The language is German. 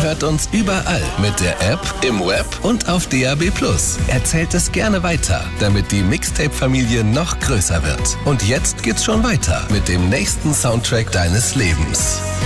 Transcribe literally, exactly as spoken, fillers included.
Hört uns überall mit der App, im Web und auf D A B plus. Erzählt es gerne weiter, damit die Mixtape-Familie noch größer wird. Und jetzt geht's schon weiter mit dem nächsten Soundtrack deines Lebens.